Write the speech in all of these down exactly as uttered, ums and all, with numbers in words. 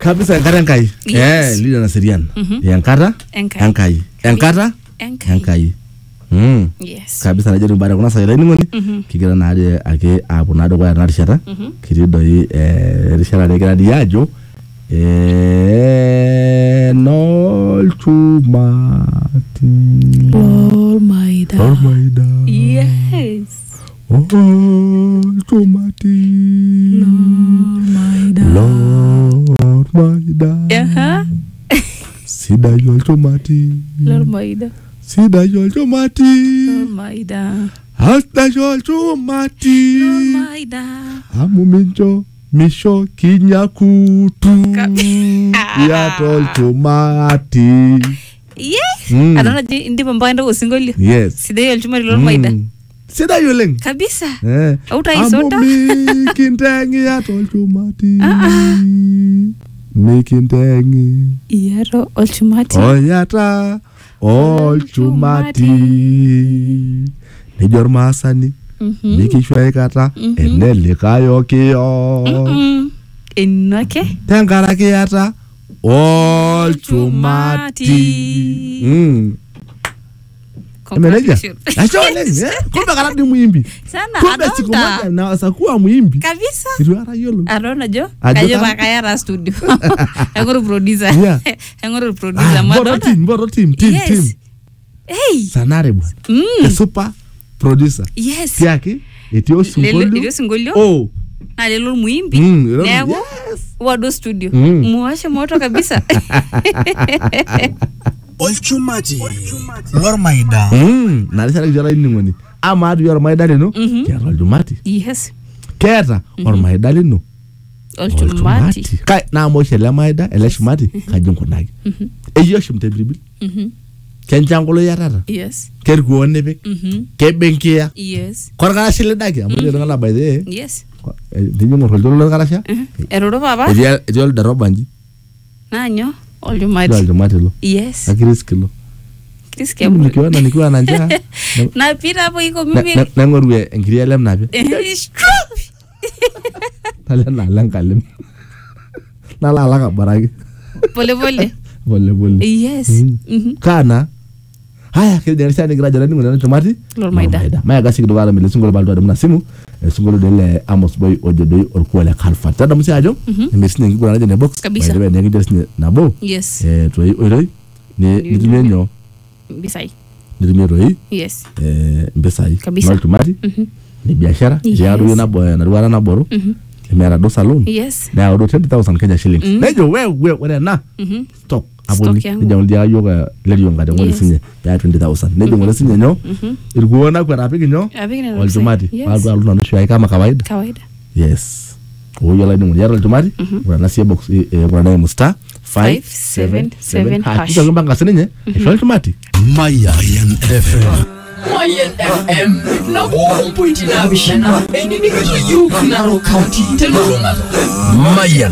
Kabisa enkata enkai. Eh, Lydia Naserian. Enkata enkai. Enkata enkai. Mm. Yes. Kabisa najaribu baada kuna saa ngoni. Kigira na ade ake apu na do kwa na rishata. Kiri doi eh rishata de gira diajo. Eh no chumati. Lord Maida. Lord Maida. Yes. Oh chumati. Lord Maida. Lord Maida. Uh-huh. Sida yol chumati. Lord Maida. Sida yol chumati. Lord Maida. Hasta yol chumati. Lord Maida. Amu mincho misho kinyakutu. Ya tol chumati. Yes. Mm. Adona ndi mambo ndo usingolio. Yes. Sida yol chumati Lord Maida. Sida yoleng. Kabisa. Eh. Utaisota. Amu kintengi ya tol chumati. Ah ah. Mikintengi. Yaro olchumati. Oyata olchumati. Nejor masani. Mhm. Mikishwa ekata enele kayo kiyo. Mhm. Enoke. Tenkaraki yata olchumati. Mm. Emeneja. Acho leng, eh? Kumbe karadi muimbi. Sana Kumbe siku moja na sakuwa muimbi. Kabisa. Kitu ara yolo. Arona jo. Ajo Kajo ka- bakayara studio. Engoro producer. Yeah. Engoro producer Ah, Mboro madona. team, Mboro team, team, Yes. team. Hey. Sanare bwana. Mm. The super producer. Yes. Tiaki, etio Lelo singolio. ile singolio. Oh. Na lelo muimbi. Mm, lelo- Nego. yes. Wado studio. Mm. Muwashe moto kabisa. Olchumati. Lord Maida. Mm, nalisha kijana ini ngoni. Ama adu yor maida lino. Mhm. Kiata olchumati. Yes. Keeta or maida lino. Olchumati. Kai na mo shele maida ele shumati kajinkunaki. Mhm. Eyo shumte bribil. Mhm. Kenchangolo yarata. Yes. Kerkuone bek. Mhm. Kebenkia. Yes. Korgana shele daki. Amule ngala by the. Yes. Dinyo mo holdolo garasha. Eroro baba. Edial edial darobanji. Nanyo. Ndo Olchumati. olchumati lo. Yes. Akiriskilo. Chris Kembu. Nikiwa na nikiwa na njaa. Na pira hapo iko mimi. Na ngorwe engiri elem nabe. Tale na lankalem. Na la la baraki. Pole pole. Pole pole. Yes. Mm. Mhm. Kana. Haya kile derisa ni graja ni ngona tomati. Lord Maida. Maya gasi kidogo ala mele singolo baldo adamna simu. Singolo dele Amos Boy Ojodoy orkuwa Kalfa. Tada msi ajo. Nimesini ngiko na ne box. Kabisa. By the way nengi desni na bo. Yes. Eh toi oiroi. Ni nitumenyo. Bisai. Nitumeroi. Yes. Eh mbesai. Kabisa. Na tomati. Mhm. Ni biashara. Yes. Ya ru na boy na ruara na boru. Mhm. Limera do salon. Yes. Na ru twenty thousand Kenya shillings. Mm. Nejo we we we na. Mhm. Stock. Stock Aboni. yangu. Nija ndia yoga leli yonga de ngole Yes. sinye. Ya twenty thousand. Nejo ngole sinye nyo. Mhm. Irikuona kwa rapiki nyo. Abigina na Olchumati. Yes. Watu aluna nushu ya kama kawaida. Kawaida. Yes. Uyo la ni yaro olchumati. Kuna nasi box eh kuna na musta five seven seven hash. Kisa ngamba ngasenye. Olchumati. Mayan F M. Mayan F M na one point nabishana enini kitu yuko Narok County Teluruma. Mayan.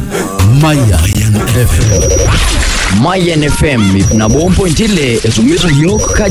Mayan F M. Mayan F M na one point ile esumizo yok